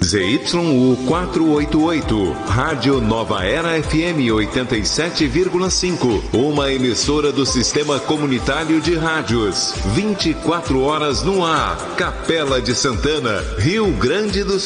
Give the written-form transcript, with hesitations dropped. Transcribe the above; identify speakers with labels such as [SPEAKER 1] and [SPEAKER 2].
[SPEAKER 1] ZYU 488, Rádio Nova Era FM 87,5, uma emissora do Sistema Comunitário de Rádios, 24 horas no ar, Capela de Santana, Rio Grande do Sul.